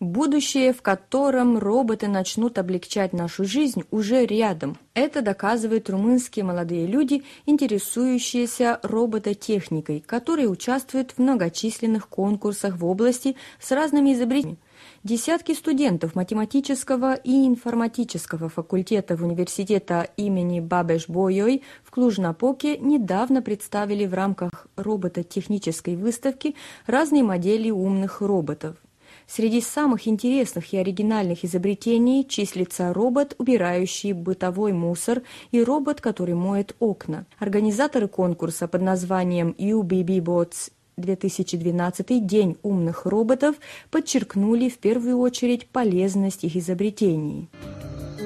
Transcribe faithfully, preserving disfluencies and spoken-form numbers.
Будущее, в котором роботы начнут облегчать нашу жизнь, уже рядом. Это доказывают румынские молодые люди, интересующиеся робототехникой, которые участвуют в многочисленных конкурсах в области с разными изобретениями. Десятки студентов математического и информатического факультетов университета имени Бабеш-Бойой в Клуж-Напоке недавно представили в рамках робототехнической выставки разные модели умных роботов. Среди самых интересных и оригинальных изобретений числится робот, убирающий бытовой мусор, и робот, который моет окна. Организаторы конкурса под названием ю би би Bots две тысячи двенадцатый День умных роботов подчеркнули в первую очередь полезность их изобретений.